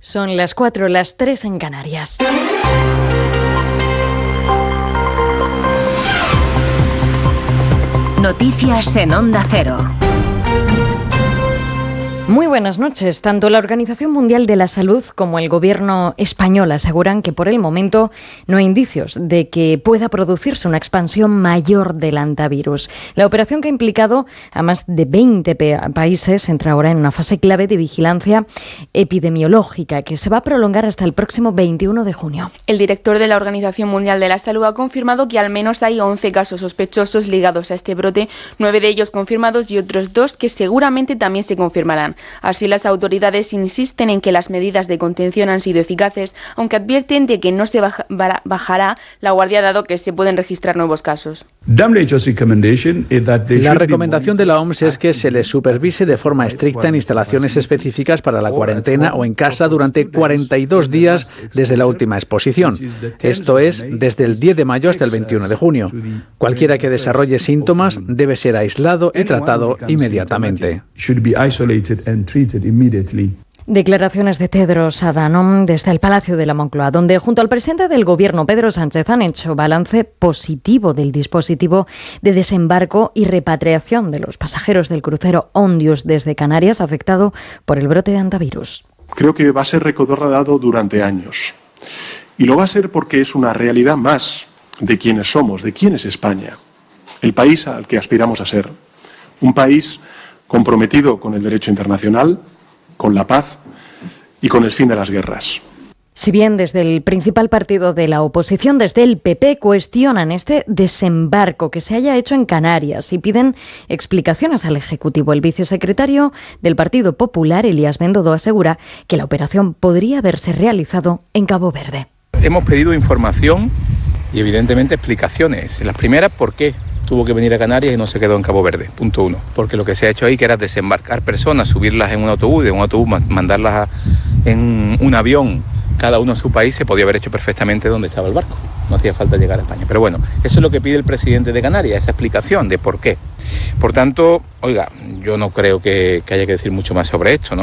Son las 4, las 3 en Canarias. Noticias en Onda Cero. Muy buenas noches. Tanto la Organización Mundial de la Salud como el Gobierno español aseguran que por el momento no hay indicios de que pueda producirse una expansión mayor del hantavirus. La operación que ha implicado a más de 20 países entra ahora en una fase clave de vigilancia epidemiológica que se va a prolongar hasta el próximo 21 de junio. El director de la Organización Mundial de la Salud ha confirmado que al menos hay 11 casos sospechosos ligados a este brote, 9 de ellos confirmados y otros 2 que seguramente también se confirmarán. Así, las autoridades insisten en que las medidas de contención han sido eficaces, aunque advierten de que no se bajará la guardia dado que se pueden registrar nuevos casos. La recomendación de la OMS es que se les supervise de forma estricta en instalaciones específicas para la cuarentena o en casa durante 42 días desde la última exposición. Esto es, desde el 10 de mayo hasta el 21 de junio. Cualquiera que desarrolle síntomas debe ser aislado y tratado inmediatamente. Declaraciones de Tedros Adhanom desde el Palacio de la Moncloa, donde junto al presidente del Gobierno, Pedro Sánchez, han hecho balance positivo del dispositivo de desembarco y repatriación de los pasajeros del crucero Ondius desde Canarias, afectado por el brote de hantavirus. Creo que va a ser recordado durante años. Y lo va a ser porque es una realidad más de quiénes somos, de quién es España, el país al que aspiramos a ser. Un país comprometido con el derecho internacional, con la paz y con el fin de las guerras. Si bien desde el principal partido de la oposición, desde el PP, cuestionan este desembarco que se haya hecho en Canarias y piden explicaciones al Ejecutivo, el vicesecretario del Partido Popular, Elías Bendodo, asegura que la operación podría haberse realizado en Cabo Verde. Hemos pedido información y evidentemente explicaciones. Las primeras, ¿por qué tuvo que venir a Canarias y no se quedó en Cabo Verde? Punto 1. Porque lo que se ha hecho ahí que era desembarcar personas, subirlas en un autobús, de un autobús mandarlas en un avión, cada uno a su país, se podía haber hecho perfectamente donde estaba el barco. No hacía falta llegar a España. Pero bueno, eso es lo que pide el presidente de Canarias, esa explicación de por qué. Por tanto, oiga, yo no creo que haya que decir mucho más sobre esto, ¿no?